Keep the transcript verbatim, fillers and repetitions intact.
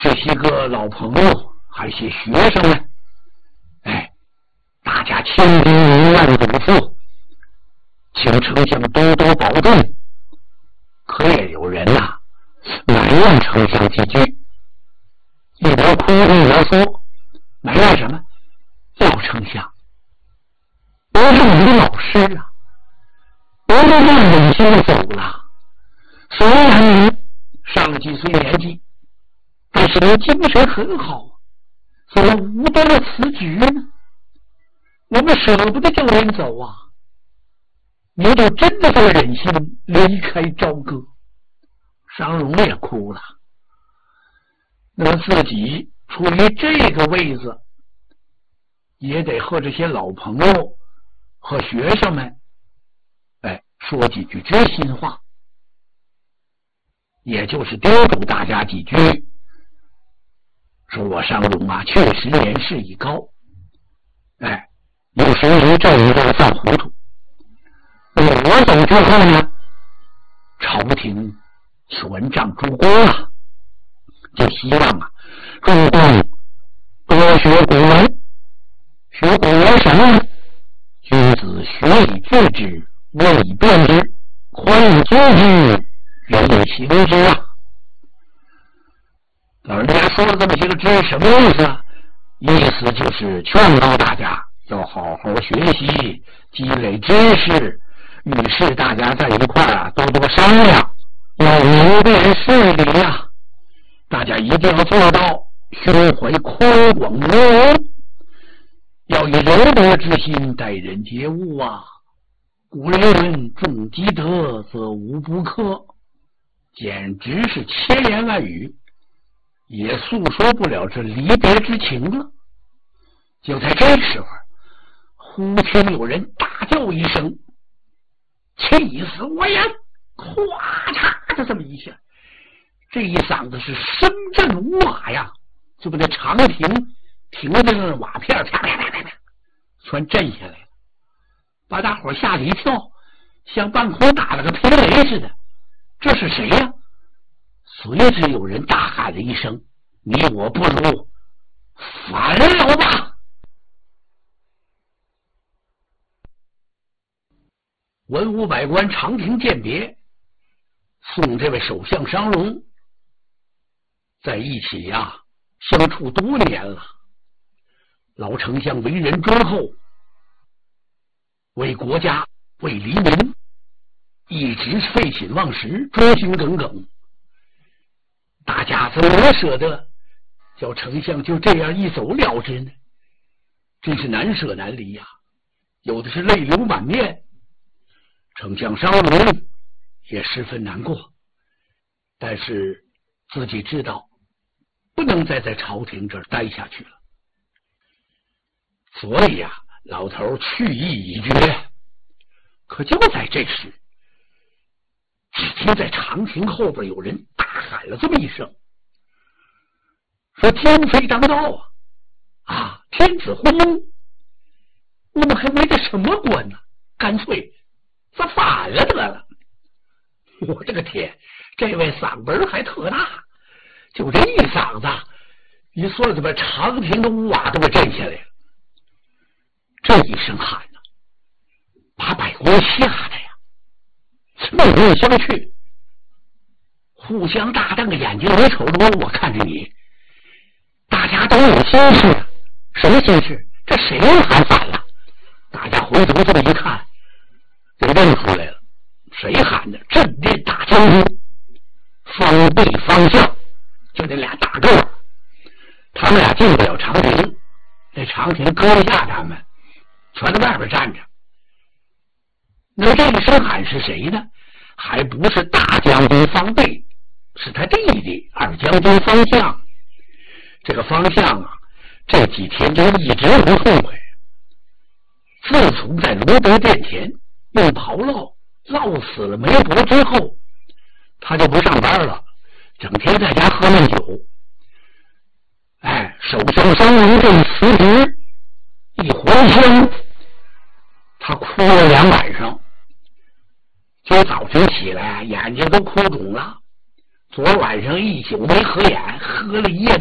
这些个老朋友，还有些学生们，哎，大家千叮咛万嘱咐，请丞相多多保重。可也有人呐、啊，埋怨丞相几句，一边哭一边说：“埋怨什么？老丞相，我是你的老师啊，我都这样忍心的走了。虽然你上了几岁年纪，但是你精神很好，怎么无端的辞职呢？我们舍不得叫人走啊，你就真的这么忍心离开朝歌？”商容也哭了。那么自己处于这个位置，也得和这些老朋友和学生们，哎，说几句知心话，也就是叮嘱大家几句，说我商容啊，确实年事已高，哎，有时离正道犯糊涂。那么我走之后呢，朝廷权杖诸公啊，就希望啊，诸公多学古文。学古文什么呢？君子学以致之，问以辨之，宽以知之，人以行之啊。老人家说了这么些个知，什么意思啊？意思就是劝告大家要好好学习，积累知识，于是大家在一块儿啊，多多商量，要明辨事理啊。大家一定要做到胸怀宽广无容，要以柔德之心待人接物啊。古人云：重积德则无不克，简直是千言万语也诉说不了这离别之情了。就在这时候，忽听有人大叫一声：“气死我呀！”咵嚓的这么一下，这一嗓子是声震五瓦呀，就把这长亭停在那瓦片啪啪啪啪啪全震下来了，把大伙吓了一跳，像半空打了个霹雷似的。这是谁呀？随之有人大喊了一声：“你我不如反了吧！”文武百官长亭饯别，送这位首相商容在一起呀、啊，相处多年了。老丞相为人忠厚，为国家为黎民一直废寝忘食，忠心耿耿。大家怎么舍得叫丞相就这样一走了之呢？真是难舍难离呀、啊，有的是泪流满面。丞相商容也十分难过，但是自己知道不能再在朝廷这儿待下去了，所以啊，老头去意已决。可就在这时，只听在长亭后边有人大喊了这么一声，说：“天非当道啊！啊，天子昏庸，我们还为这什么官呢？干脆咱反了得了！”我这个天，这位嗓门还特大，就这一嗓子，一算怎么长亭的屋瓦都给震下来了。这一声喊呢，把百官吓得呀，面面相觑，互相大瞪个眼睛，你瞅着我，我看着你，大家都有心事。什么心事？这谁喊反了？大家回头这么一看，就认出来了，谁喊的？镇殿大将军方弼、方相，就这俩大个儿，他们俩进不了长亭，这长亭搁不下他们，全在外边站着。那这个声喊是谁呢？还不是大将军方弼，是他弟弟二将军方相。这个方相啊，这几天就一直不痛快。自从在罗德殿前用刨烙烙死了梅伯之后，他就不上班了，整天在家喝闷酒。哎，首相商容这一辞职，一还乡，他哭了两晚上。今早晨起来，眼睛都哭肿了， 昨晚上一宿没合眼，喝了一夜